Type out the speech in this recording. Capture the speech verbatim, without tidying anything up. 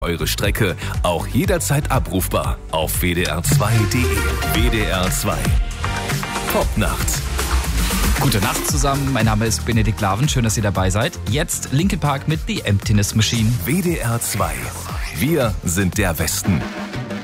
Eure Strecke auch jederzeit abrufbar auf w d r zwei punkt d e. W D R zwei. Top nachts. Gute Nacht zusammen, mein Name ist Benedikt Laven, schön, dass ihr dabei seid. Jetzt Linkin Park mit The Emptiness Machine. W D R zwei. Wir sind der Westen.